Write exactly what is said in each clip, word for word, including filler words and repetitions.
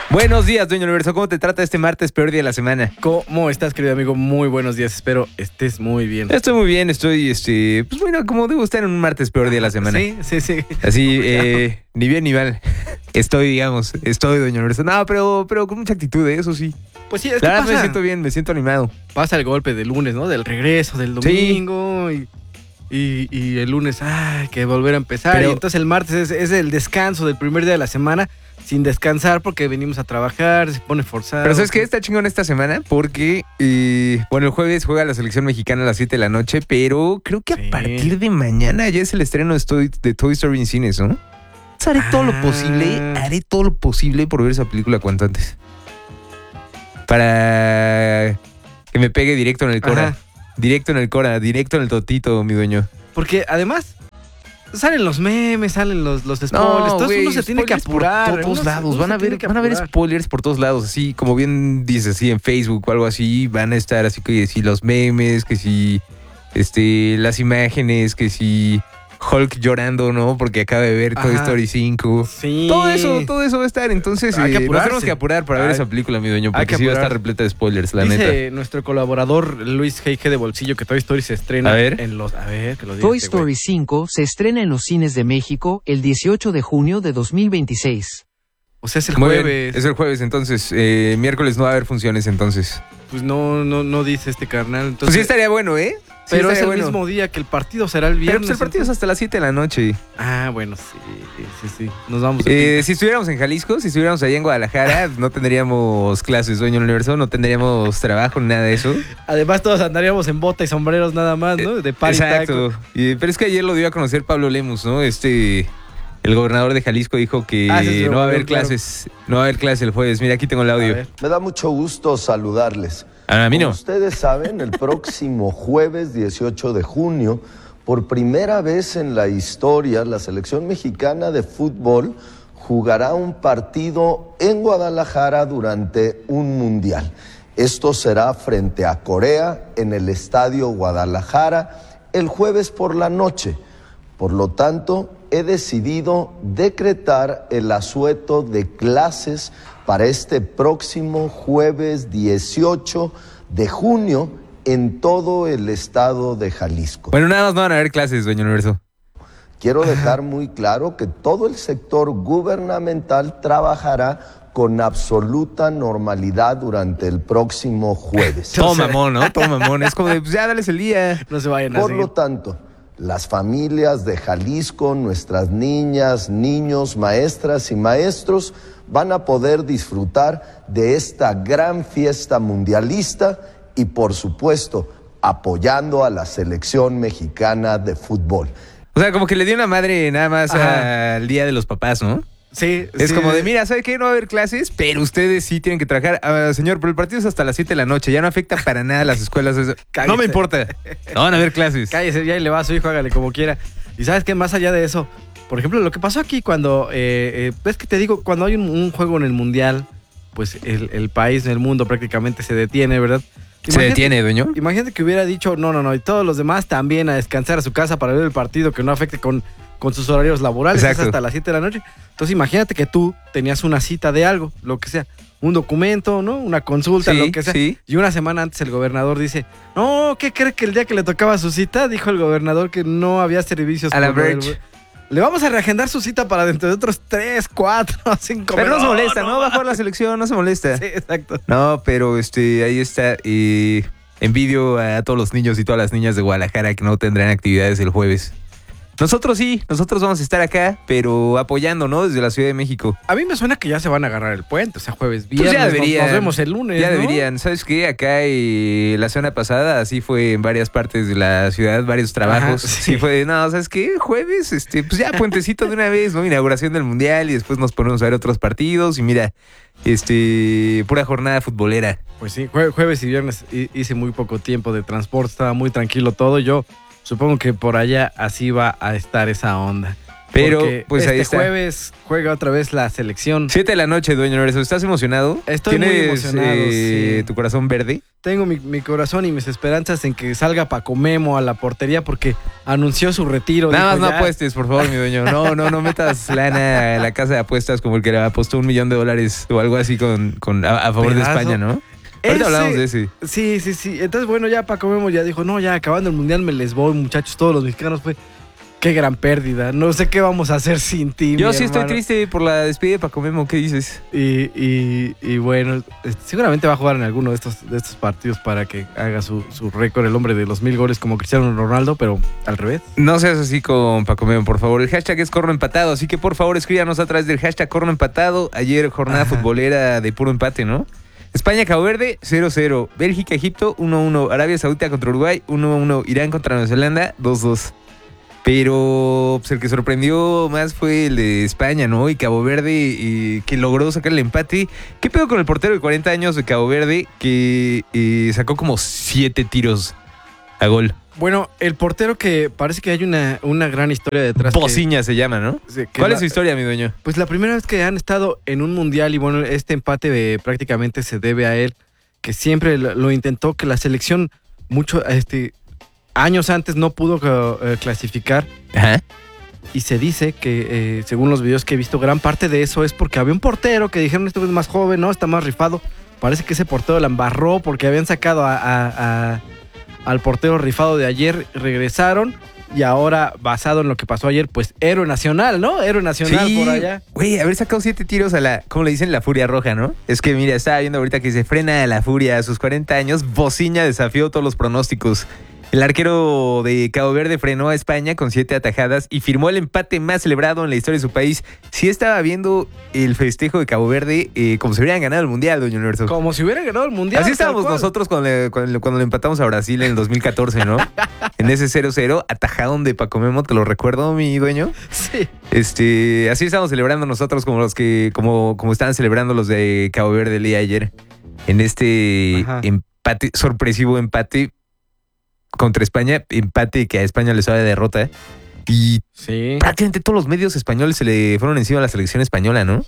Buenos días, Dueño Universo. ¿Cómo te trata este martes, peor día de la semana? ¿Cómo estás, querido amigo? Muy buenos días. Espero estés muy bien. Estoy muy bien, estoy, este, pues bueno, como debo estar en un martes peor día de la semana. Sí, sí, sí. Así, eh, ni bien ni mal. Estoy, digamos, estoy, Dueño Universo. No, pero, pero con mucha actitud, ¿eh? Eso sí. Pues sí, es que La verdad pasa, me siento bien, me siento animado. pasa el golpe del lunes, ¿no? Del regreso, del domingo y, y, y el lunes, ay, que volver a empezar. Pero- y entonces el martes es, es el descanso del primer día de la semana sin descansar porque venimos a trabajar, se pone forzado. Pero ¿sabes qué? Está chingón esta semana porque, eh, bueno, el jueves juega la selección mexicana a las siete de la noche, pero creo que Sí. a partir de mañana ya es el estreno de Toy, de Toy Story en cines, ¿no? Entonces haré todo lo Ah. posible, haré todo lo posible por ver esa película cuanto antes. Para que me pegue directo en el Cora. Ajá. Directo en el Cora, directo en el totito, mi dueño. Porque además salen los memes, salen los, los spoilers, todo güey, eso uno se tiene que spoilers por apurar. todos uno se- lados, uno van se a tiene ver, que van a ver apurar. spoilers por todos lados, así como bien dices, así en Facebook o algo así, van a estar así que si los memes, que si este las imágenes, que si Hulk llorando, ¿no? Porque acaba de ver Toy Ajá. Story cinco. Sí. Todo eso, todo eso va a estar, entonces Hay que eh, nos apurarse. tenemos que apurar para ver Hay- esa película, mi dueño, hay porque que sí va a estar apurar. repleta de spoilers, la Dice neta. nuestro colaborador Luis G G de Bolsillo que Toy Story se estrena A ver. en los... A ver, que lo diga Toy este güey. Story cinco se estrena en los cines de México el dieciocho de junio de dos mil veintiséis. O sea, es el Muy bien, jueves. es el jueves, entonces, eh, miércoles no va a haber funciones, entonces. Pues no, no, no dice este carnal. Entonces, Pues sí estaría bueno, ¿eh? Sí pero es estaría el bueno. mismo día que el partido será el Pero viernes. pues el partido es entonces- hasta las siete de la noche. Ah, bueno, sí, sí, sí. Nos vamos de Eh, si estuviéramos en Jalisco, si estuviéramos allá en Guadalajara, no tendríamos clases, Dueño del Universo, no tendríamos trabajo, ni nada de eso. pinta. Además, todos andaríamos en bota y sombreros nada más, ¿no? De party Exacto. Y- pero es que ayer lo dio a conocer Pablo Lemus, ¿no? Este, el gobernador de Jalisco dijo que Ah, ese es el no va a haber gobernador, clases, no va a haber clases el jueves. Mira, aquí tengo el A audio. ver. Me da mucho gusto saludarles. A mí Como no. ustedes saben, el próximo jueves dieciocho de junio, por primera vez en la historia, la selección mexicana de fútbol jugará un partido en Guadalajara durante un mundial. Esto será frente a Corea en el Estadio Guadalajara el jueves por la noche. Por lo tanto, he decidido decretar el asueto de clases para este próximo jueves dieciocho de junio en todo el estado de Jalisco. Bueno, nada más no van a haber clases, Dueño del Universo. Quiero dejar muy claro que todo el sector gubernamental trabajará con absoluta normalidad durante el próximo jueves. Todo mamón, ¿no? Todo mamón. Es como de, pues ya, dales el día. No se vayan a Por seguir. lo tanto, las familias de Jalisco, nuestras niñas, niños, maestras y maestros van a poder disfrutar de esta gran fiesta mundialista y, por supuesto, apoyando a la selección mexicana de fútbol. O sea, como que le dio una madre nada más Ajá. al Día de los Papás, ¿no? Sí, Es sí. como de, mira, ¿sabe qué? No va a haber clases, pero ustedes sí tienen que trabajar. Ah, señor, pero el partido es hasta las siete de la noche. Ya no afecta para nada a las escuelas. Eso. Cállese. No me importa. No van a haber clases. Cállese, ya y le va a su hijo, hágale como quiera. Y sabes qué, más allá de eso, por ejemplo, lo que pasó aquí cuando, eh, eh, ves que te digo, cuando hay un, un juego en el mundial, pues el, el país, el mundo prácticamente se detiene, ¿verdad? Se Imagínate- detiene, dueño. Imagínate que hubiera dicho, no, no, no, y todos los demás también a descansar a su casa para ver el partido que no afecte con, con sus horarios laborales, Exacto. es hasta las siete de la noche. Entonces imagínate que tú tenías una cita de algo, lo que sea, un documento, ¿no? Una consulta, Sí, lo que sea. sí. Y una semana antes el gobernador dice, no, ¿qué cree que el día que le tocaba su cita? Dijo el gobernador que no había servicios. A la por lo del- Verge. Le vamos a reagendar su cita para dentro de otros tres, cuatro, cinco Pero no se molesta, no, ¿no? Va a jugar la selección, no se molesta. Sí, exacto. No, pero este, ahí está. Eh, envidio a todos los niños y todas las niñas de Guadalajara que no tendrán actividades el jueves. Nosotros sí, nosotros vamos a estar acá, pero apoyando, ¿no? Desde la Ciudad de México. A mí me suena que ya se van a agarrar el puente, o sea, jueves, Pues viernes. ya nos- deberían. Nos, vemos el lunes, Ya ¿no? deberían. ¿Sabes qué? Acá eh, la semana pasada, así fue en varias partes de la ciudad, varios trabajos. Ajá, sí. sí. fue de, no, ¿sabes qué? Jueves, este, pues ya puentecito de una vez, ¿no? Inauguración del Mundial y después nos ponemos a ver otros partidos y mira, este, pura jornada futbolera. Pues sí, jue- jueves y viernes hi- hice muy poco tiempo de transporte, estaba muy tranquilo todo. Yo supongo que por allá así va a estar esa onda. Pero, Porque pues este ahí está. jueves juega otra vez la selección. Siete de la noche, dueño Lorenzo. ¿Estás emocionado? Estoy muy ¿Tienes, emocionado, eh, sí. tu corazón verde? Tengo mi, mi corazón y mis esperanzas en que salga Paco Memo a la portería porque anunció su retiro. Nada más dijo, no ya. apuestes, por favor, mi dueño. No, no, no metas lana a la casa de apuestas como el que le apostó un millón de dólares o algo así con, con a, a favor de Pedazo. España, ¿no? Ese- Ahorita hablamos de ese. Sí, sí, sí. Entonces, bueno, ya Paco Memo ya dijo, no, ya acabando el Mundial me les voy, muchachos, todos los mexicanos. Fue qué gran pérdida. No sé qué vamos a hacer sin ti, Yo mi sí estoy hermano. triste por la despedida de Paco Memo. ¿Qué dices? Y, y, y bueno, eh, seguramente va a jugar en alguno de estos, de estos partidos para que haga su, su récord, el hombre de los mil goles como Cristiano Ronaldo, pero al revés. No seas así con Paco Memo, por favor. El hashtag es corno empatado, así que por favor escríbanos a través del hashtag corno empatado. Ayer jornada Ajá. futbolera de puro empate, ¿no? España, Cabo Verde, cero cero. Bélgica, Egipto, uno uno. Arabia Saudita contra Uruguay, uno uno. Irán contra Nueva Zelanda, dos dos. Pero pues, el que sorprendió más fue el de España, ¿no? Y Cabo Verde, eh, que logró sacar el empate. ¿Qué pedo con el portero de cuarenta años de Cabo Verde que eh, sacó como siete tiros a gol? Bueno, el portero que parece que hay una, una gran historia detrás. que- Bociña se llama, ¿no? que ¿Cuál la- es su historia, mi dueño? Pues la primera vez que han estado en un mundial y bueno, este empate eh, prácticamente se debe a él, que siempre lo, lo intentó, que la selección mucho, este, años antes no pudo eh, clasificar Ajá. y se dice que eh, según los videos que he visto, gran parte de eso es porque había un portero que dijeron este es más joven, ¿no? Está más rifado. Parece que ese portero la embarró porque habían sacado a, a- a- al portero rifado de ayer, regresaron y ahora, basado en lo que pasó ayer, pues héroe nacional, ¿no? Héroe nacional Sí, por allá. güey, haber sacado siete tiros a la, ¿cómo le dicen? La furia roja, ¿no? Es que mira, estaba viendo ahorita que se frena a la furia a sus cuarenta años. Bociña desafió todos los pronósticos. El arquero de Cabo Verde frenó a España con siete atajadas y firmó el empate más celebrado en la historia de su país. Sí estaba viendo el festejo de Cabo Verde eh, como si hubieran ganado el Mundial, doña Universo. Como si hubieran ganado el mundial. Así tal estábamos cual. nosotros cuando le, cuando, le- cuando le empatamos a Brasil en el dos mil catorce, ¿no? En ese cero cero, atajadón de Paco Memo, te lo recuerdo, mi dueño. Sí. Este, así estamos celebrando nosotros como los que, como, como estaban celebrando los de Cabo Verde el día de ayer. En este Ajá. empate, sorpresivo empate contra España, empate que a España le sabe derrota. Y Sí. prácticamente todos los medios españoles se le fueron encima a la selección española, ¿no?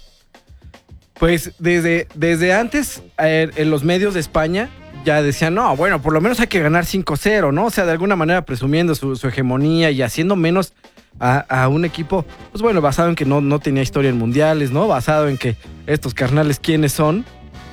Pues desde, desde antes, eh, en los medios de España ya decían, no, bueno, por lo menos hay que ganar cinco cero, ¿no? O sea, de alguna manera presumiendo su, su hegemonía y haciendo menos a, a un equipo, pues bueno, basado en que no, no tenía historia en mundiales, ¿no? Basado en que estos carnales, ¿quiénes son?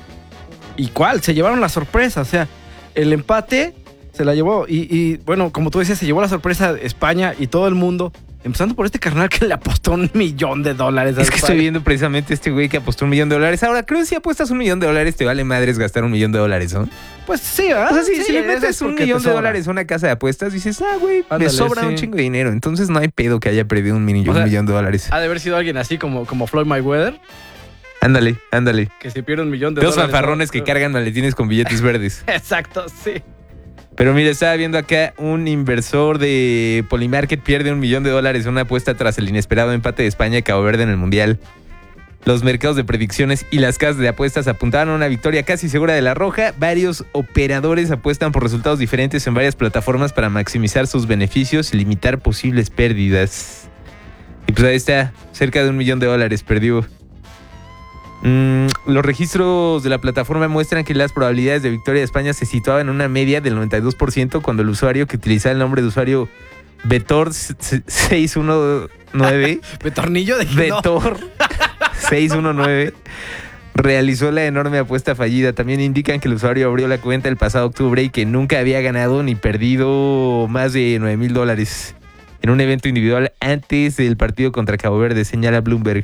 ¿Y cuál? Se llevaron la sorpresa, o sea, el empate se la llevó. Y, y, bueno, como tú decías, se llevó la sorpresa España y todo el mundo, empezando por este carnal que le apostó un millón de dólares a Es que España. estoy viendo precisamente este güey que apostó un millón de dólares. Ahora, creo que si apuestas un millón de dólares, te vale madres gastar un millón de dólares, ¿no? Pues sí, ¿verdad? O sea, si, si le eso metes es un porque millón te de sobra. dólares a una casa de apuestas, dices, ah, güey, me Ándale, sobra sí. un chingo de dinero. Entonces no hay pedo que haya perdido un, millón, O sea, un millón de dólares. Ha de haber sido alguien así como, como Floyd Mayweather, Ándale, ándale. que se pierde un millón de De los dólares. fanfarrones ¿no? que cargan maletines con billetes verdes. Exacto, sí. Pero mira, estaba viendo acá un inversor de Polymarket pierde un millón de dólares en una apuesta tras el inesperado empate de España y Cabo Verde en el Mundial. Los mercados de predicciones y las casas de apuestas apuntaban a una victoria casi segura de la Roja. Varios operadores apuestan por resultados diferentes en varias plataformas para maximizar sus beneficios y limitar posibles pérdidas. Y pues ahí está, cerca de un millón de dólares perdió. Mm, los registros de la plataforma muestran que las probabilidades de victoria de España se situaban en una media del noventa y dos por ciento cuando el usuario que utilizaba el nombre de usuario Vetor seis uno nueve ¿De tornillo de no. Vetor seis uno nueve realizó la enorme apuesta fallida. También indican que el usuario abrió la cuenta el pasado octubre y que nunca había ganado ni perdido más de nueve mil dólares en un evento individual antes del partido contra Cabo Verde, señala Bloomberg.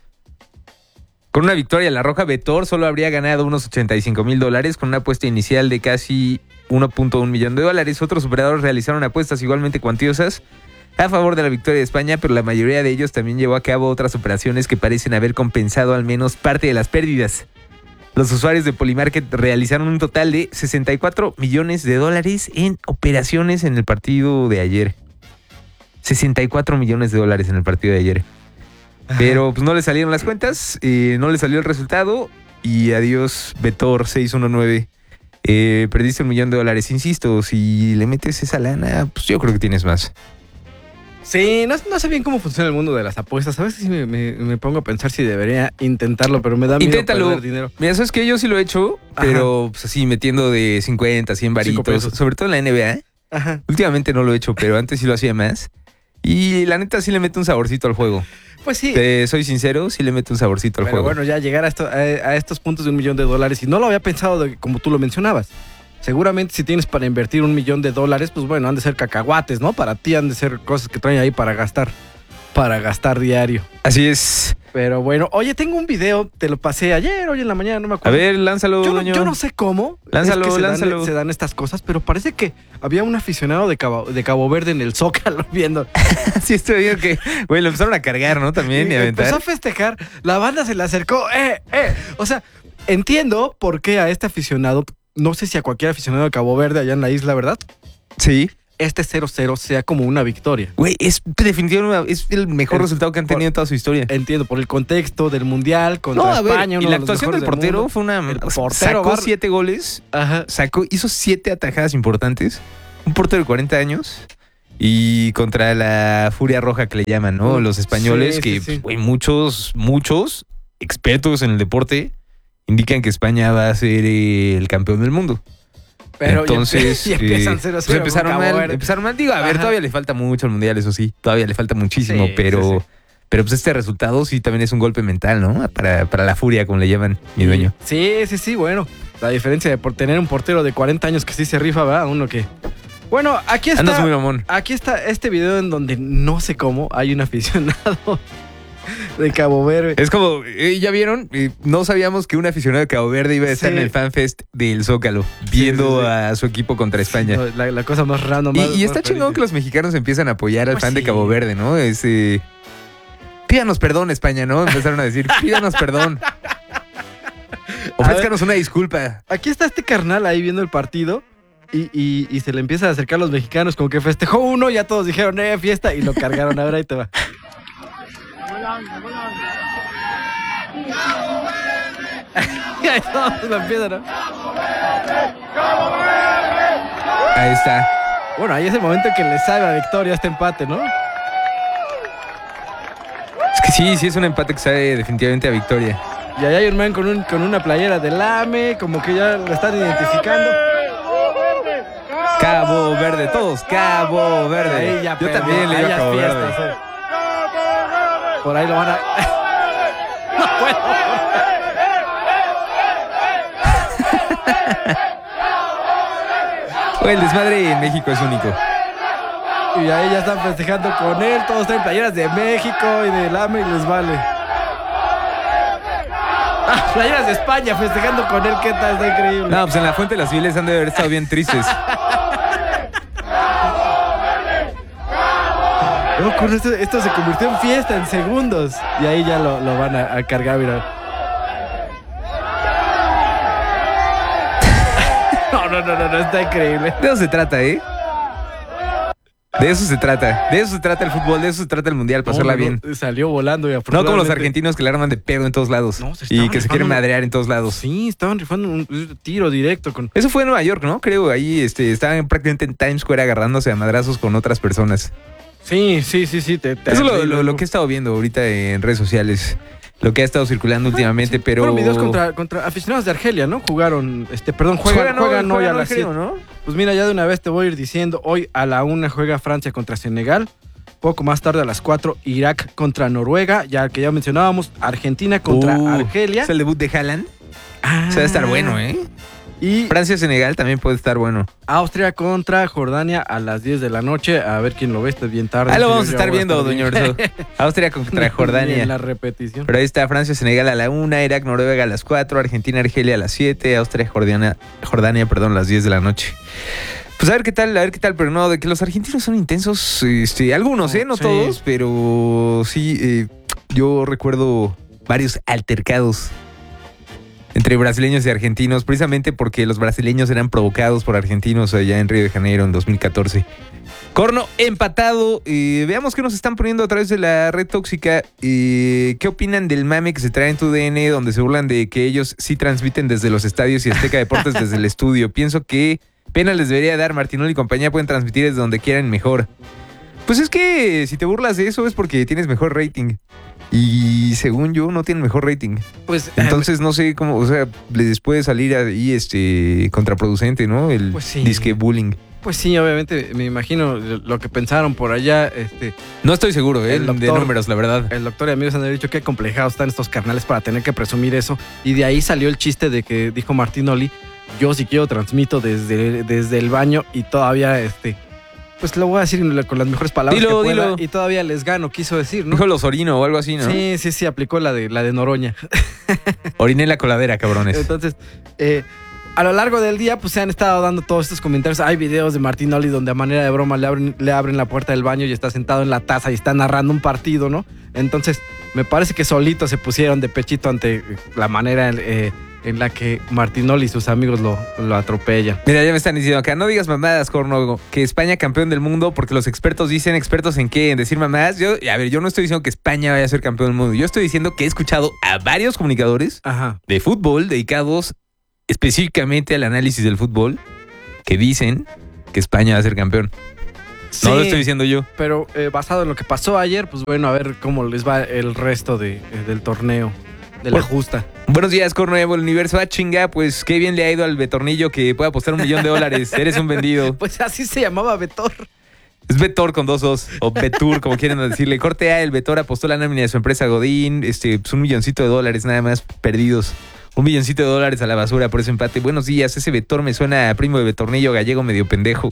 Con una victoria, la Roja Vetor solo habría ganado unos ochenta y cinco mil dólares con una apuesta inicial de casi uno punto uno millón de dólares. Otros operadores realizaron apuestas igualmente cuantiosas a favor de la victoria de España, pero la mayoría de ellos también llevó a cabo otras operaciones que parecen haber compensado al menos parte de las pérdidas. Los usuarios de Polymarket realizaron un total de sesenta y cuatro millones de dólares en operaciones en el partido de ayer. sesenta y cuatro millones de dólares en el partido de ayer. Pero pues no le salieron las cuentas, eh, no le salió el resultado y adiós Vetor seis uno nueve. Eh, perdiste un millón de dólares. Insisto, si le metes esa lana, pues yo creo que tienes más. Sí, no, no sé bien cómo funciona el mundo de las apuestas. A veces sí me, me, me pongo a pensar si debería intentarlo, pero me da miedo Inténtalo. perder dinero. Mira, eso es que yo sí lo he hecho, pero pues, así metiendo de cincuenta, cien Cinco varitos, pesos. sobre todo en la N B A. Ajá. Últimamente no lo he hecho, pero antes sí lo hacía más. Y la neta sí le mete un saborcito al juego. Pues sí. Te soy sincero, sí le mete un saborcito al Pero juego. bueno, ya llegar a, esto, a, a estos puntos de un millón de dólares, y no lo había pensado de- como tú lo mencionabas. Seguramente si tienes para invertir un millón de dólares, pues bueno, han de ser cacahuates, ¿no? Para ti han de ser cosas que traen ahí para gastar, para gastar diario. Así es. Pero bueno, oye, tengo un video, te lo pasé ayer, hoy en la mañana, no me A acuerdo. ver, lánzalo, yo, no, Doño. yo no sé cómo Lánzalo, es que se, lánzalo. Dan, se dan estas cosas, pero parece que había un aficionado de Cabo, de Cabo Verde en el Zócalo viendo. Sí, estoy viendo que, güey, lo empezaron a cargar, ¿no? También y a aventar. Empezó a festejar, la banda se le acercó, ¡eh, eh! O sea, entiendo por qué a este aficionado, no sé si a cualquier aficionado de Cabo Verde allá en la isla, ¿verdad? Sí. Este cero cero sea como una victoria. Güey, es definitivamente es el mejor Es- resultado que han tenido en toda su historia. Entiendo, por el contexto del Mundial contra No, a ver, España. y uno la de los actuación del mejores portero mundo. fue una... El o sea, portero sacó Bar- siete goles, Ajá. sacó, hizo siete atajadas importantes. Un portero de cuarenta años. Y contra la Furia Roja que le llaman, ¿no? Mm, Los españoles sí, que, sí, sí. güey, muchos, muchos expertos en el deporte indican que España va a ser eh, el campeón del mundo. Pero y Entonces, empe- y empiezan eh, cero pues cero empezaron con Cabo mal, Verde. empezaron mal. Digo, a ver, Ajá. todavía le falta mucho al Mundial, eso sí. Todavía le falta muchísimo, Sí, pero... sí, sí. Pero pues este resultado sí también es un golpe mental, ¿no? Para, para la Furia, como le llaman mi dueño. Sí, sí, sí, bueno. La diferencia de por tener un portero de cuarenta años que sí se rifa, ¿verdad? Uno que... Bueno, aquí está... Andas muy mamón. Aquí está este video en donde no sé cómo hay un aficionado de Cabo Verde. Es como, eh, ¿ya vieron? Eh, no sabíamos que un aficionado de Cabo Verde iba a estar Sí. en el FanFest del Zócalo, viendo sí, sí. a su equipo contra España. No, la, la cosa más random. Y, más- y más está chingón que feliz. los mexicanos empiezan a apoyar al Pues fan de sí. Cabo Verde, ¿no? Es, eh, pídanos perdón, España, ¿no? Empezaron a decir, pídanos perdón. Ofrézcanos una disculpa. Aquí está este carnal ahí viendo el partido y, y- y se le empieza a acercar a los mexicanos como que festejó uno, ya todos dijeron, eh, fiesta, y lo cargaron. Ahora ahí te va. Y ahí todos lo empiezan, ¿no? Ahí está. Bueno, ahí es el momento en que le sabe a victoria este empate, ¿no? Es que sí, sí es un empate que sabe definitivamente a victoria. Y ahí hay un man con, un, con una playera del A M E, como que ya lo están identificando. Cabo Verde, todos, Cabo Verde. Ahí ya Yo perdió, también le ahí iba a ya Cabo es fiesta, Verde. sí. Por ahí lo van a... No puedo. Güey, el desmadre en México es único. Y ahí ya están festejando con él, todos están en playeras de México y del A M E y les vale. Ah, playeras de España festejando con él, ¿qué tal? Está increíble. No, pues en la Fuente de las Viles han de haber estado bien tristes. No, con esto, esto se convirtió en fiesta en segundos. Y ahí ya lo, lo van a, a cargar, mira. No, no, no, no, no, está increíble. De eso se trata, ¿eh? De eso se trata. De eso se trata el fútbol, de eso se trata el mundial, pasarla No, no, bien. no, salió volando y No como los afortunadamente- argentinos que la arman de pedo en todos lados. No, se y estaban que se quieren rifando- madrear en todos lados. Sí, estaban rifando un tiro directo con... Eso fue en Nueva York, ¿no? Creo, ahí este, estaban prácticamente en Times Square agarrándose a madrazos con otras personas. Sí, sí, sí, sí. Te, te Eso es lo, lo- lo que he estado viendo ahorita en redes sociales. Lo que ha estado circulando últimamente, pero... Fueron videos contra, contra aficionados de Argelia, ¿no? Jugaron, este, perdón, juegan, juegan, hoy a las creo, siete. ¿no? Pues mira, ya de una vez te voy a ir diciendo, hoy a la una juega Francia contra Senegal, poco más tarde a las cuatro Irak contra Noruega, ya que ya mencionábamos, Argentina contra Uh, Argelia. Es el debut de Haaland. Ah, O sea, va a estar bueno, ¿eh? Y Francia-Senegal también puede estar bueno. Austria contra Jordania a las diez de la noche, a ver quién lo ve, está bien tarde. Ahí lo Sí, vamos a yo estar voy viendo, estar doña bien. Orso. Austria contra En Jordania. la repetición. Pero ahí está Francia-Senegal a la una, Irak-Noruega a las cuatro, Argentina-Argelia a las siete, Austria-Jordania, Jordania, perdón, a las diez de la noche. Pues a ver qué tal, a ver qué tal, pero no, de que los argentinos son intensos, este, algunos, ¿eh? No Sí. todos, pero sí, eh, yo recuerdo varios altercados entre brasileños y argentinos, precisamente porque los brasileños eran provocados por argentinos allá en Río de Janeiro en dos mil catorce. Corno empatado. Eh, veamos qué nos están poniendo a través de la red tóxica. Eh, ¿Qué opinan del mame que se trae en tu D N donde se burlan de que ellos sí transmiten desde los estadios y Azteca Deportes desde el estudio? Pienso que pena les debería dar. Martinoli y compañía pueden transmitir desde donde quieran mejor. Pues es que si te burlas de eso es porque tienes mejor rating. Y según yo, no tienen mejor rating. Pues, Entonces, no sé cómo, o sea, les puede salir ahí este contraproducente, ¿no? El Pues sí. disque bullying. Pues sí, obviamente, me imagino lo que pensaron por allá. Este, No estoy seguro, ¿eh? El de doctor- números, la verdad. el doctor y amigos han dicho que acomplejados están estos carnales para tener que presumir eso. Y de ahí salió el chiste de que dijo Martinoli, yo si quiero transmito desde, desde el baño y todavía, este, pues lo voy a decir con las mejores palabras Dilo, que pueda, dilo. y todavía les gano, quiso decir, ¿no? Dijo los orino o algo así, ¿no? Sí, sí, sí, aplicó la de, la de Noroña. Oriné en la coladera, cabrones. Entonces, eh, a lo largo del día, pues se han estado dando todos estos comentarios. Hay videos de Martinoli donde a manera de broma le abren, le abren la puerta del baño y está sentado en la taza y está narrando un partido, ¿no? Entonces, me parece que solitos se pusieron de pechito ante la manera eh, en la que Martinoli y sus amigos lo, lo atropellan. Mira, ya me están diciendo acá, no digas mamadas, Corno, que España campeón del mundo, porque los expertos dicen, ¿expertos en qué? En decir mamadas. Yo, a ver, yo no estoy diciendo que España vaya a ser campeón del mundo. Yo estoy diciendo que he escuchado a varios comunicadores Ajá. de fútbol dedicados específicamente al análisis del fútbol que dicen que España va a ser campeón. Sí, No lo estoy diciendo yo. pero eh, basado en lo que pasó ayer, pues bueno, a ver cómo les va el resto de, eh, del torneo, de la Bueno. justa. Buenos días, Corno del Universo. Ah, chinga, pues qué bien le ha ido al Betornillo que puede apostar un millón de dólares. Eres un vendido. Pues así se llamaba Betor. Es Betor con dos os, o Betur, como quieren decirle. Corte A, el Betor apostó la nómina de su empresa Godín, este, pues un milloncito de dólares nada más perdidos. Un milloncito de dólares a la basura por ese empate. Buenos días, ese Betor me suena a primo de Betornillo gallego medio pendejo.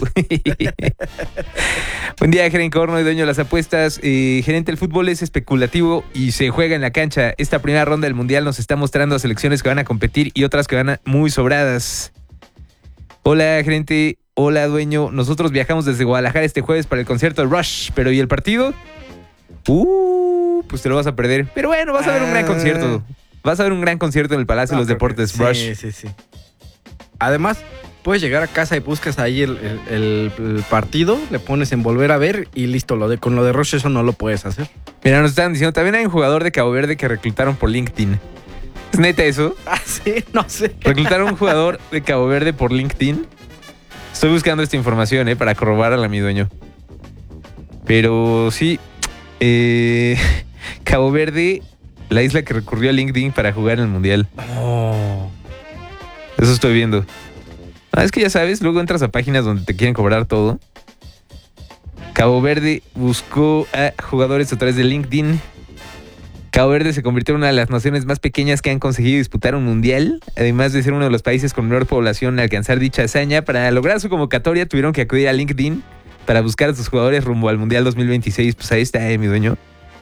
Buen día, gerente Corno y dueño de las apuestas. Eh, gerente, el fútbol es especulativo y se juega en la cancha. Esta primera ronda del Mundial nos está mostrando a selecciones que van a competir y otras que van a muy sobradas. Hola, gerente. Hola, dueño. Nosotros viajamos desde Guadalajara este jueves para el concierto de Rush. ¿Pero y el partido? Uh, pues te lo vas a perder. Pero bueno, vas a ver un gran concierto. Vas a ver un gran concierto en el Palacio de los Deportes, que, Rush. Sí, sí, sí. Además, puedes llegar a casa y buscas ahí el, el- el- el partido, le pones en volver a ver y listo. Lo de, con lo de Rush eso no lo puedes hacer. Mira, nos estaban diciendo, también hay un jugador de Cabo Verde que reclutaron por LinkedIn. ¿Es neta eso? Ah, sí, no sé. Reclutaron un jugador de Cabo Verde por LinkedIn. Estoy buscando esta información, eh, para corroborarla a mi dueño. Pero sí, eh, Cabo Verde, la isla que recurrió a LinkedIn para jugar en el Mundial. Oh. Eso estoy viendo. Ah, es que ya sabes, luego entras a páginas donde te quieren cobrar todo. Cabo Verde buscó a jugadores a través de LinkedIn. Cabo Verde se convirtió en una de las naciones más pequeñas que han conseguido disputar un mundial, además de ser uno de los países con menor población a alcanzar dicha hazaña. Para lograr su convocatoria tuvieron que acudir a LinkedIn para buscar a sus jugadores rumbo al Mundial dos mil veintiséis. Pues ahí está, eh, mi dueño.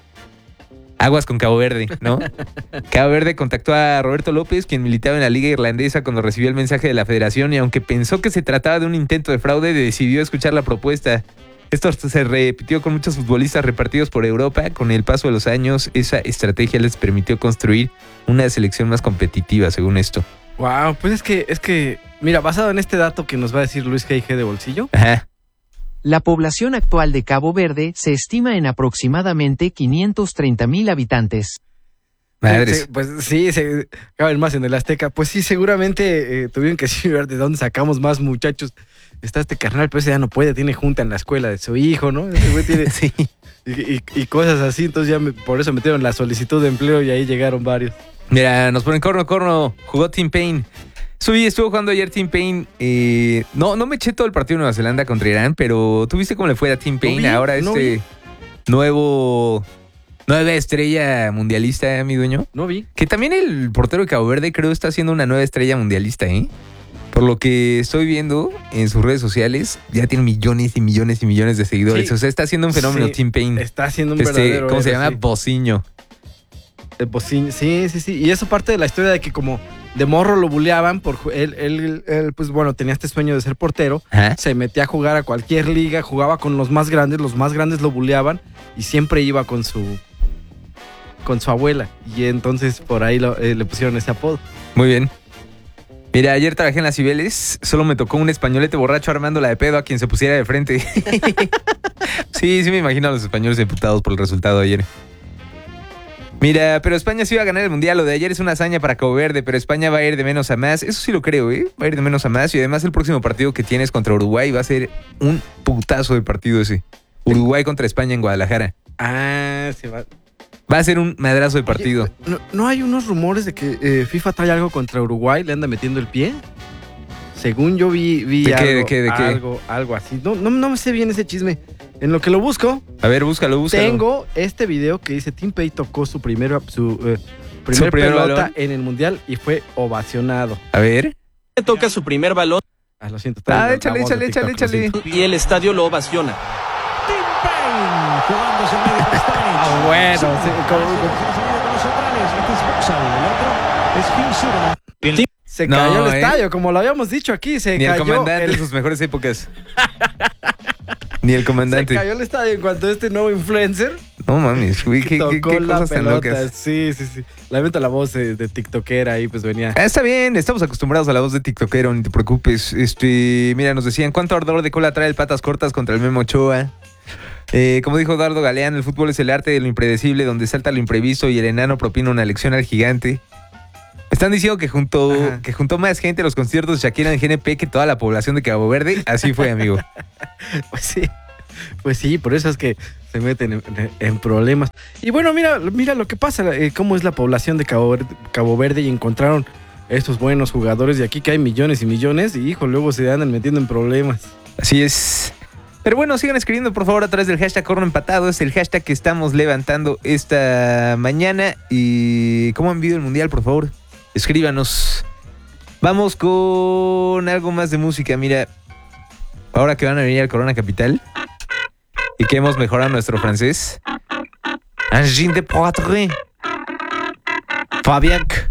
Aguas con Cabo Verde, ¿no? Cabo Verde contactó a Roberto López, quien militaba en la Liga Irlandesa, cuando recibió el mensaje de la federación, y aunque pensó que se trataba de un intento de fraude, decidió escuchar la propuesta. Esto se repitió con muchos futbolistas repartidos por Europa. Con el paso de los años, esa estrategia les permitió construir una selección más competitiva, según esto. Wow, pues es que, es que, mira, basado en este dato que nos va a decir Luis G I G de bolsillo. Ajá. La población actual de Cabo Verde se estima en aproximadamente quinientos treinta mil habitantes. Madres. Sí, pues sí, se caben más en el Azteca. Pues sí, seguramente eh, tuvieron que decir de dónde sacamos más muchachos. Está este carnal, pero ese ya no puede, tiene junta en la escuela de su hijo, ¿no? Ese güey tiene Sí. y, y- y cosas así, entonces ya me- por eso metieron la solicitud de empleo y ahí llegaron varios. Mira, nos ponen Corno, Corno. Jugó Tim Payne. Sí, estuvo jugando ayer Tim Payne. Eh, no, no me eché todo el partido de Nueva Zelanda contra Irán, pero ¿tú viste cómo le fue a Tim Payne? vi, Ahora no este nuevo... Nueva estrella mundialista, eh, mi dueño. ¿No vi? Que también el portero de Cabo Verde creo está siendo una nueva estrella mundialista, ¿eh? Por lo que estoy viendo en sus redes sociales, ya tiene millones y millones y millones de seguidores. Sí. O sea, está haciendo un fenómeno Sí, Tim Payne. Está haciendo un Este, verdadero ¿cómo se héroe, llama? sí. Bociño. El bocín, sí, sí, sí. Y eso parte de la historia de que como de morro lo buleaban, por ju- él, él, él, pues bueno, tenía este sueño de ser portero. Ajá. Se metía a jugar a cualquier liga, jugaba con los más grandes, los más grandes lo buleaban y siempre iba con su con su abuela. Y entonces por ahí lo- eh, le pusieron ese apodo. Muy bien. Mira, ayer trabajé en las Cibeles, solo me tocó un españolete borracho armándola de pedo a quien se pusiera de frente. Sí, sí me imagino a los españoles imputados por el resultado de ayer. Mira, pero España sí iba a ganar el Mundial. Lo de ayer es una hazaña para Cabo Verde, pero España va a ir de menos a más. Eso sí lo creo, ¿eh? Va a ir de menos a más. Y además el próximo partido que tienes contra Uruguay va a ser un putazo de partido ese. Uruguay contra España en Guadalajara. Ah, se va. Va a ser un madrazo de partido. Oye, ¿no, ¿no hay unos rumores de que eh, FIFA trae algo contra Uruguay? ¿Le anda metiendo el pie? Según yo vi, vi ¿De algo, qué, de qué, de qué? algo, algo así. No, no, no me sé bien ese chisme. En lo que lo busco, A ver, búscalo, búscalo. tengo este video que dice Tim Pay tocó su primera su, eh, primer Su primer pelota balón. en el Mundial y fue ovacionado. A ver. Toca su primer balón Ah, lo siento. Ah, la- échale, la voz de échale, échale, TikTok, lo échale. siento. y el estadio lo ovaciona. Tim Payne jugándose en medio Kostic. Ah, bueno, sí, como- Con los centrales, este es Boxall, el otro es Phil Sutherland. se No, cayó el eh. estadio, como lo habíamos dicho aquí, se Ni el cayó comandante el- en sus mejores épocas. Ni el se comandante. cayó el estadio en cuanto este nuevo influencer No mames, güey, qué, qué, tocó qué la cosas tan pelota. locas. Sí, sí, sí. Lamento la voz de, de tiktokera ahí, pues venía. Ah, está bien, estamos acostumbrados a la voz de tiktokero, ni te preocupes. Este, mira, nos decían, ¿cuánto ardor de cola trae el Patas Cortas contra el Memo Ochoa? Eh, como dijo Eduardo Galeán, el fútbol es el arte de lo impredecible, donde salta lo imprevisto y el enano propina una lección al gigante. Están diciendo que juntó, Ajá. que juntó más gente a los conciertos de Shakira en G N P que toda la población de Cabo Verde. Así fue, amigo. Pues sí. Pues sí, por eso es que se meten en, en- en problemas. Y bueno, mira, mira lo que pasa, eh, cómo es la población de Cabo Verde, Cabo Verde y encontraron estos buenos jugadores de aquí que hay millones y millones y hijo, luego se andan metiendo en problemas. Así es. Pero bueno, sigan escribiendo por favor a través del hashtag Corno Empatado. Es el hashtag que estamos levantando esta mañana. Y ¿cómo han vivido el mundial, por favor? Escríbanos. Vamos con algo más de música. Mira, ahora que van a venir al Corona Capital y que hemos mejorado nuestro francés. Angine de Poitre. Fabiac.